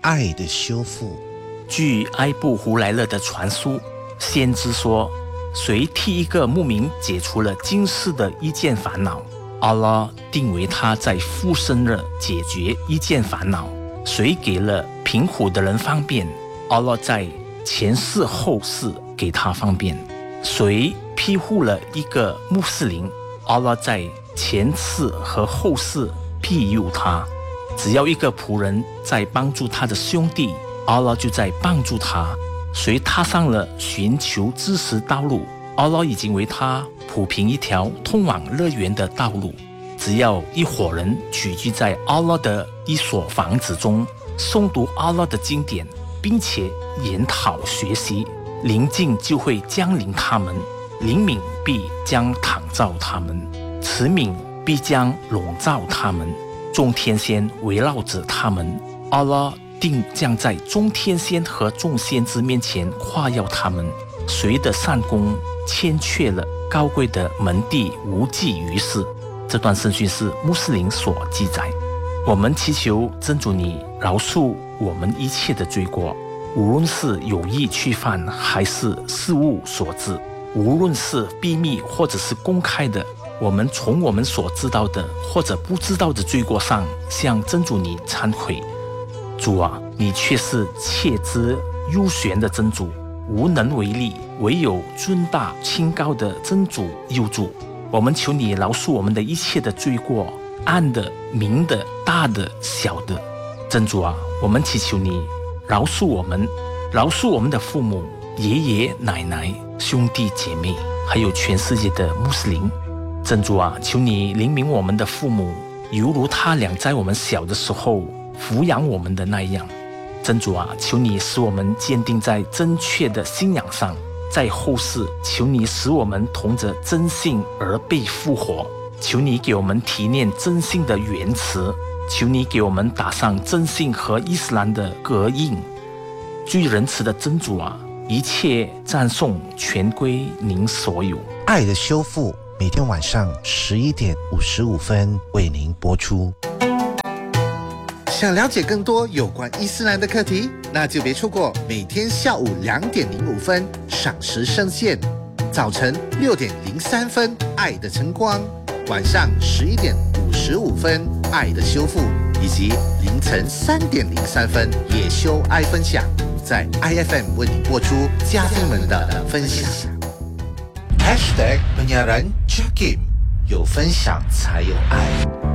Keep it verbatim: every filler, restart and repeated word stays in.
爱的修复。 据埃布胡莱勒的传书，先知说，谁替一个牧民解除了今世的一件烦恼，阿拉定为他在复生日解决一件烦恼。谁给了贫苦的人方便，阿拉在前世后世给他方便。谁庇护了一个穆斯林，阿拉在前世和后世庇佑他。只要一个仆人在帮助他的兄弟，阿拉就在帮助他。谁踏上了寻求知识道路，阿拉已经为他铺平一条通往乐园的道路。只要一伙人聚居在阿拉的一所房子中，诵读阿拉的经典，并且研讨学习，灵境就会降临他们，灵敏必将躺照他们，慈悯必将笼罩他们，众天仙围绕着他们，阿拉定将在众天仙和众先知面前夸耀他们。谁的善功欠缺了高贵的门第无济于事。这段圣训是穆斯林所记载。我们祈求真主你饶恕我们一切的罪过，无论是有意去犯还是事物所致，无论是秘密或者是公开的，我们从我们所知道的或者不知道的罪过上向真主你忏悔。主啊，你却是切知幽玄的真主，无能为力，唯有尊大清高的真主佑助。我们求你饶恕我们的一切的罪过，暗的、明的、大的、小的。真主啊，我们祈求你饶恕我们，饶恕我们的父母、爷爷奶奶、兄弟姐妹，还有全世界的穆斯林。真主啊，求你怜悯我们的父母，犹如他俩在我们小的时候抚养我们的那样。真主啊，求你使我们坚定在正确的信仰上，在后世求你使我们同着真信而被复活，求你给我们提炼真信的原词，求你给我们打上真信和伊斯兰的格印。最仁慈的真主啊，一切赞颂全归您所有。 爱的修复每天晚上十一点五十五分为您播出。想了解更多有关伊斯兰的课题，那就别错过每天下午两点零五分赏时圣线，早晨六点零三分爱的晨光，晚上十一点五十五分爱的修复，以及凌晨三点零三分野修爱分享，在 I F M 为你播出嘉宾们的分享。Hashtag penyiaran Jakim， 有分享才有爱。